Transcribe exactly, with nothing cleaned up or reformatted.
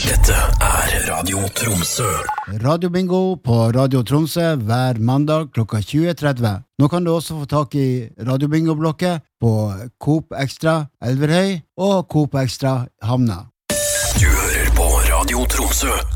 Dette er Radio Tromsø. Radio Bingo på Radio Tromsø hver mandag klokka tjue tretti. Nå kan du også få tak i Radio Bingo-blokket på Coop Extra Elverhøy og Coop Extra Havna. Du hører på Radio Tromsø.